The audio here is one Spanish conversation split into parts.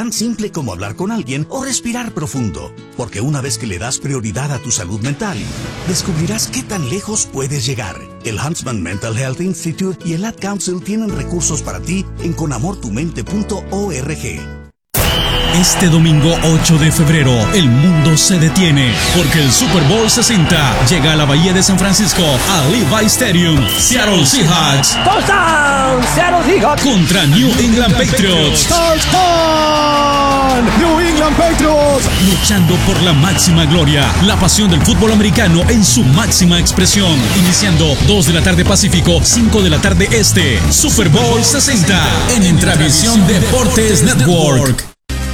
Tan simple como hablar con alguien o respirar profundo, porque una vez que le das prioridad a tu salud mental, descubrirás qué tan lejos puedes llegar. El Huntsman Mental Health Institute y el Ad Council tienen recursos para ti en conamortumente.org. Este domingo 8 de febrero, el mundo se detiene porque el Super Bowl 60 llega a la Bahía de San Francisco, a Levi Stadium. Seattle Seahawks ¡Touchdown! Seattle Seahawks contra New England Patriots. ¡Touchdown! New England Patriots luchando por la máxima gloria, la pasión del fútbol americano en su máxima expresión. Iniciando 2 de la tarde Pacífico, 5 de la tarde Este. Super Bowl 60 en Intravisión Deportes Network.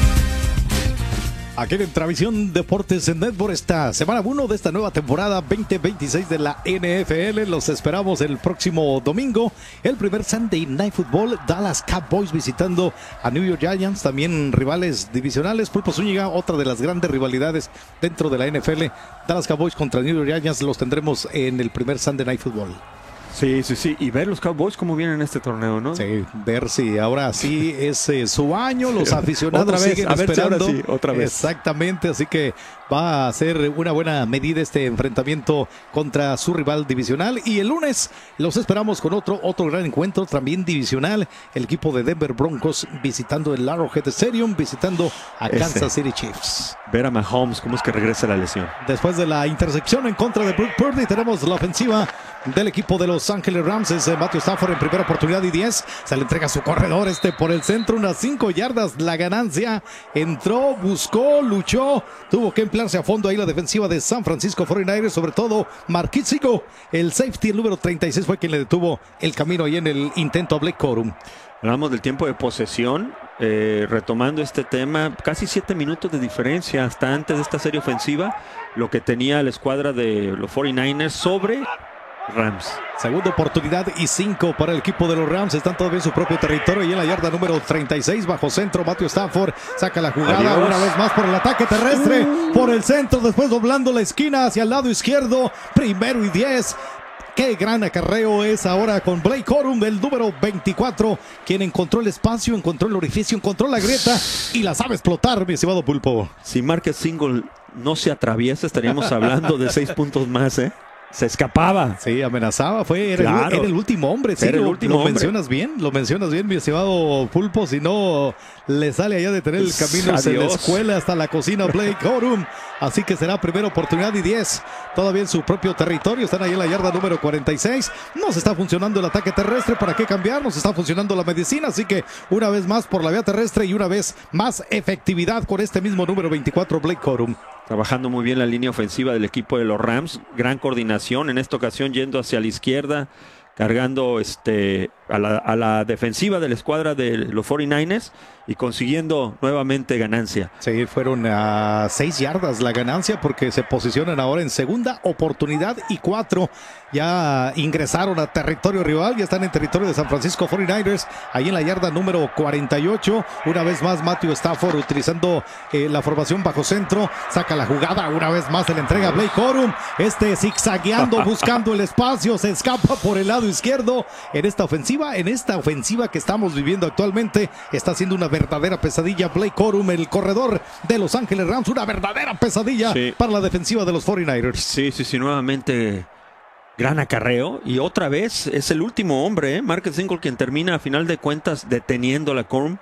Aquí en Intravisión Deportes en Network, esta semana 1 de esta nueva temporada 2026 de la NFL. Los esperamos el próximo domingo. El primer Sunday Night Football, Dallas Cowboys visitando a New York Giants, también rivales divisionales. Pulpo Zúñiga, otra de las grandes rivalidades dentro de la NFL. Dallas Cowboys contra New York Giants los tendremos en el primer Sunday Night Football. Sí. Y ver los Cowboys cómo vienen en este torneo, ¿no? Sí, ver si ahora sí es su año. Los aficionados siguen esperando. Si otra vez. Exactamente, así que va a ser una buena medida este enfrentamiento contra su rival divisional. Y el lunes los esperamos con otro gran encuentro también divisional. El equipo de Denver Broncos visitando el Arrowhead Stadium, visitando a Kansas City Chiefs. Ver a Mahomes cómo es que regresa la lesión. Después de la intercepción en contra de Brock Purdy, tenemos la ofensiva del equipo de Los Ángeles Rams. Es Matthew Stafford en primera oportunidad y 10. Se le entrega a su corredor por el centro, unas 5 yardas la ganancia. Entró, buscó, luchó, tuvo que emplearse a fondo ahí la defensiva de San Francisco 49ers, sobre todo Marquise Sigo, el safety, el número 36, fue quien le detuvo el camino ahí en el intento a Blake Corum. Hablamos del tiempo de posesión, retomando este tema, casi 7 minutos de diferencia hasta antes de esta serie ofensiva, lo que tenía la escuadra de los 49ers sobre Rams. Segunda oportunidad y 5 para el equipo de los Rams. Están todavía en su propio territorio y en la yarda número 36 bajo centro. Matthew Stafford saca la jugada. Adiós. Una vez más por el ataque terrestre, por el centro, después doblando la esquina hacia el lado izquierdo. Primero y 10. Qué gran acarreo es ahora con Blake Corum, del número 24, quien encontró el espacio, encontró el orificio, encontró la grieta y la sabe explotar, mi estimado Pulpo. Si Marquez Single no se atraviesa, estaríamos hablando de 6 puntos más, ¿eh? Se escapaba. Sí, amenazaba, era el último hombre. Sí, era el último lo hombre. mencionas bien, mi estimado Pulpo. Si no, le sale allá de tener el camino desde la escuela hasta la cocina Blake Corum. Así que será primera oportunidad y 10. Todavía en su propio territorio. Están ahí en la yarda número 46. Nos está funcionando el ataque terrestre. ¿Para qué cambiar? Nos está funcionando la medicina. Así que una vez más por la vía terrestre y una vez más efectividad con este mismo número 24, Blake Corum. Trabajando muy bien la línea ofensiva del equipo de los Rams. Gran coordinación, en esta ocasión yendo hacia la izquierda, cargando a la defensiva de la escuadra de los 49ers y consiguiendo nuevamente ganancia. Sí, fueron a 6 yardas la ganancia porque se posicionan ahora en segunda oportunidad y 4. Ya ingresaron a territorio rival, ya están en territorio de San Francisco 49ers, ahí en la yarda número 48. Una vez más Matthew Stafford utilizando la formación bajo centro, saca la jugada, una vez más se le entrega a Blake Corum, zigzagueando, buscando el espacio, se escapa por el lado izquierdo en esta ofensiva que estamos viviendo actualmente. Está siendo una verdadera pesadilla Blake Corum, el corredor de Los Ángeles Rams, una verdadera pesadilla para la defensiva de los 49ers. Sí, nuevamente gran acarreo y otra vez es el último hombre, Marquez Single, quien termina a final de cuentas deteniendo a la Corum,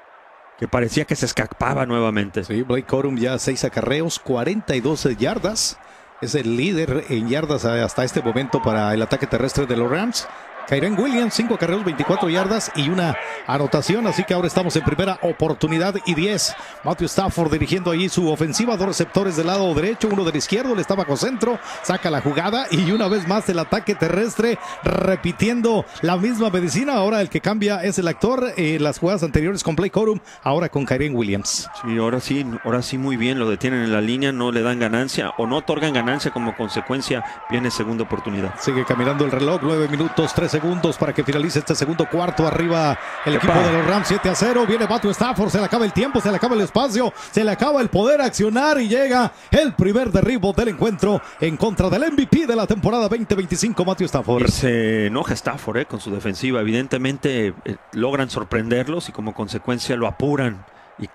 que parecía que se escapaba nuevamente. Sí, Blake Corum ya 6 acarreos, 42 yardas. Es el líder en yardas hasta este momento para el ataque terrestre de los Rams. Kyren Williams, 5 acarreos, 24 yardas y una anotación. Así que ahora estamos en primera oportunidad y 10. Matthew Stafford dirigiendo allí su ofensiva. 2 receptores del lado derecho, uno del izquierdo. Le está bajo centro. Saca la jugada y una vez más el ataque terrestre. Repitiendo la misma medicina. Ahora el que cambia es el actor. Las jugadas anteriores con Blake Corum. Ahora con Kyren Williams. Sí, ahora sí muy bien. Lo detienen en la línea. No le dan ganancia o no otorgan ganancia. Como consecuencia viene segunda oportunidad. Sigue caminando el reloj. 9 minutos, 3 segundos para que finalice este segundo cuarto. Arriba el equipo de los Rams, 7-0. Viene Matthew Stafford, se le acaba el tiempo, se le acaba el espacio, se le acaba el poder accionar y llega el primer derribo del encuentro en contra del MVP de la temporada 2025, Matthew Stafford. Y se enoja Stafford con su defensiva. Evidentemente logran sorprenderlos y como consecuencia lo apuran